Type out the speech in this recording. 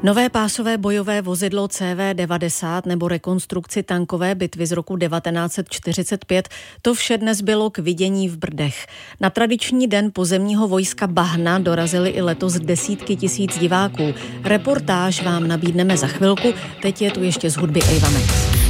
Nové pásové bojové vozidlo CV90 nebo rekonstrukci tankové bitvy z roku 1945, to vše dnes bylo k vidění v Brdech. Na tradiční den pozemního vojska Bahna dorazili i letos desítky tisíc diváků. Reportáž vám nabídneme za chvilku, teď je tu ještě z hudby Ava Max.